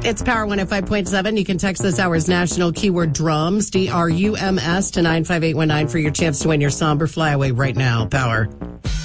It's Power 105.7. You can text this hour's national keyword drums, DRUMS, to 95819 for your chance to win your somber flyaway right now. Power.